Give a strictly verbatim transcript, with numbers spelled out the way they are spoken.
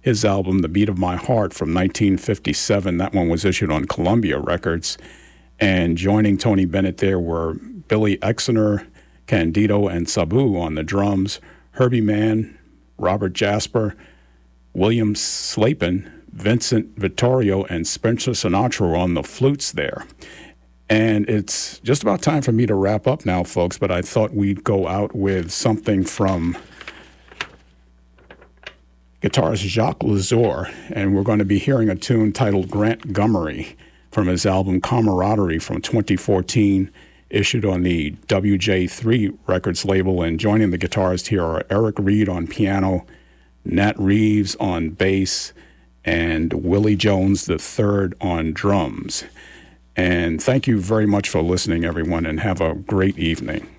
his album, The Beat of My Heart, from nineteen fifty-seven. That one was issued on Columbia Records. And joining Tony Bennett there were Billy Exner, Candido, and Sabu on the drums, Herbie Mann, Robert Jasper, William Slapin, Vincent Vittorio, and Spencer Sinatra on the flutes there. And it's just about time for me to wrap up now, folks, but I thought we'd go out with something from guitarist Jacques Lazor, and we're going to be hearing a tune titled Grant Gummery from his album Camaraderie from twenty fourteen, issued on the W J three Records label. And joining the guitarists here are Eric Reed on piano, Nat Reeves on bass, and Willie Jones the third on drums. And thank you very much for listening, everyone, and have a great evening.